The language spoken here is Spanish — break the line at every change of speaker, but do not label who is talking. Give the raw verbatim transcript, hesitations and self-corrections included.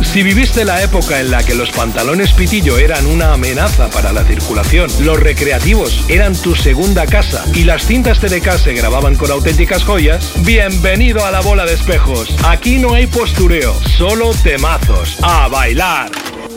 Si viviste la época en la que los pantalones pitillo eran una amenaza para la circulación, los recreativos eran tu segunda casa y las cintas T D K se grababan con auténticas joyas, bienvenido a la bola de espejos. Aquí no hay postureo, solo temazos. ¡A bailar!